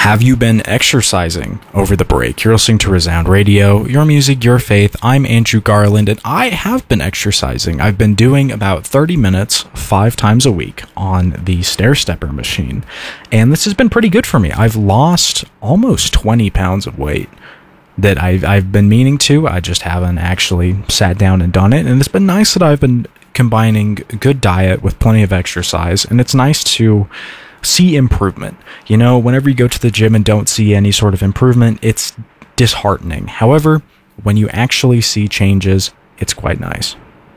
Have you been exercising over the break? You're listening to Resound Radio, your music, your faith. I'm Andrew Garland, and I have been exercising. I've been doing about 30 minutes 5 times a week on the stair stepper machine, and this has been pretty good for me. I've lost almost 20 pounds of weight that I've been meaning to. I just haven't actually sat down and done it, and it's been nice that I've been combining a good diet with plenty of exercise, and it's nice to see improvement. You know, whenever you go to the gym and don't see any sort of improvement, it's disheartening. However, when you actually see changes, it's quite nice.